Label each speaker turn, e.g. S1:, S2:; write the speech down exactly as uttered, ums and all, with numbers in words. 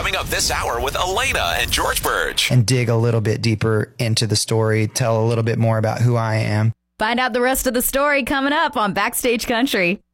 S1: coming up this hour with Elena and George Burge.
S2: And dig a little bit deeper into the story, tell a little bit more about who I am.
S3: Find out the rest of the story coming up on Backstage Country.